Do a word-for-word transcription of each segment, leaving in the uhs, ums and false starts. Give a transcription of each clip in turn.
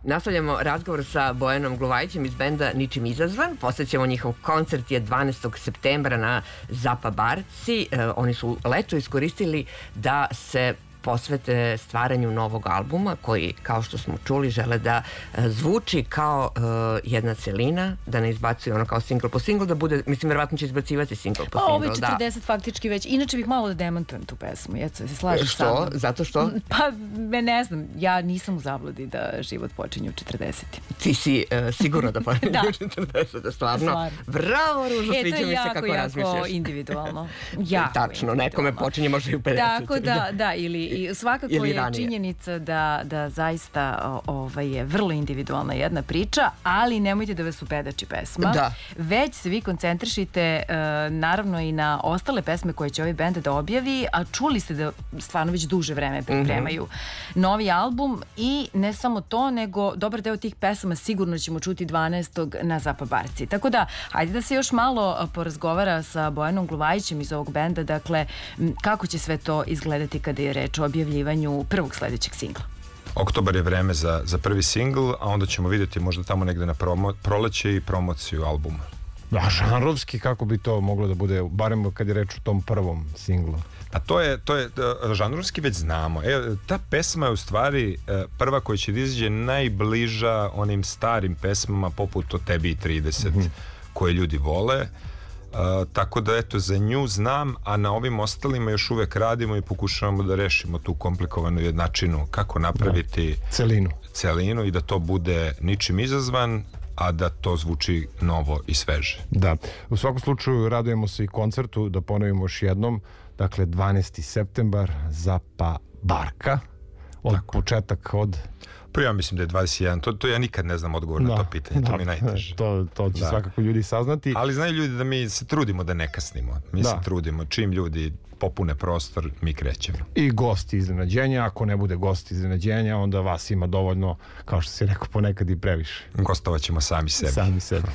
Nastavljamo razgovor sa Bojanom Gluvajićem iz benda Ničim izazvan. Posjećamo njihov koncert je dvanaestog septembra na Zapa Barci. E, oni su leto iskoristili da se posvete stvaranju novog albuma koji, kao što smo čuli, žele da e, zvuči kao e, jedna celina, da ne izbacuje ono kao single po single, da bude, mislim, verovatno će izbacivati single po pa, single. Ovo je četrdeset da. Faktički već. Inače bih malo da demantujem tu pesmu. Ja se slažem što? sa mnom. Zato što? Pa, me ne znam. Ja nisam u zabludi da život počinje u četrdesetim. Ti si e, sigurno da počinje u četrdesetim, stvarno. stvarno. Bravo, Ružo, e, sviđa mi se kako jako, razmišljaš. jako individualno. Jako Tačno, individualno. Nekome počinje možda i u pedeset. Tako da, da, ili i svakako ili je ranije. Činjenica da, da zaista ovaj, je vrlo individualna jedna priča, ali nemojte da vas upedači pesma. Da. Već se vi koncentrišite uh, naravno i na ostale pesme koje će ovaj bend da objavi, a čuli ste da stvarno već duže vreme pripremaju mm-hmm. novi album i ne samo to, nego dobar deo tih pesama sigurno ćemo čuti dvanaestog na Zapa Barci. Tako da, hajde da se još malo porazgovara sa Bojanom Gluvajićem iz ovog benda, dakle, kako će sve to izgledati kada je reč o objavljivanju prvog sledećeg singla. Oktobar je vreme za, za prvi singl, a onda ćemo vidjeti možda tamo negde na promo, proleće i promociju albuma. A žanrovski kako bi to moglo da bude, barem kad je reč o tom prvom singlu? A to je, to je žanrovski već znamo. E, ta pesma je u stvari prva koja će da izađe najbliža onim starim pesmama poput O tebi i trideset mm-hmm. koje ljudi vole. Uh, tako da eto, za nju znam, a na ovim ostalima još uvek radimo i pokušavamo da rešimo tu komplikovanu jednačinu, kako napraviti da. celinu celinu i da to bude ničim izazvan, a da to zvuči novo i sveže. Da, u svakom slučaju radujemo se i koncertu, da ponovimo još jednom, dakle dvanaesti septembar, Zapa Barka, od tako. Početak od... Pa ja mislim da je dvadeset jedan, to, to ja nikad ne znam odgovor da, na to pitanje, da, to mi je najteže. To, to će da. svakako ljudi saznati. Ali znaju ljudi da mi se trudimo da ne kasnimo, mi da. se trudimo, čim ljudi popune prostor, mi krećemo. I gosti iznenađenja, ako ne bude gosti iznenađenja, onda vas ima dovoljno, kao što si rekao, ponekad i previše. Gostovat ćemo sami sebi. Sami sebi.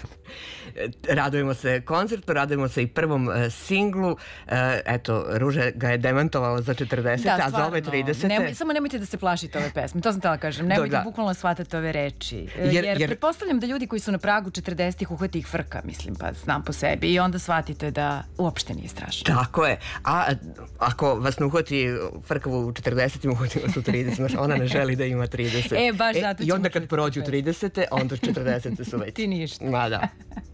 Radujemo se koncertu, radujemo se i prvom uh, singlu. Uh, eto, Ruže ga je demantovala za četrdeset, da, a za ove trideset. Nemoj, samo nemojte da se plašite ove pesme, to sam tela kažem. Nemojte da. bukvalno shvatati ove reči. Jer, jer, jer pretpostavljam da ljudi koji su na pragu četrdesetih uhvati ih frka, mislim, pa znam po sebi. I onda shvatite da uopšte nije strašno. Tako je. A ako vas ne uhvati frka u četrdesetim, uhvati vas u trideset. Ona ne želi da ima trideset. E, baš zato e, I onda kad prođu tridesete, onda četrdesete su već. Ti ništa. Ma da.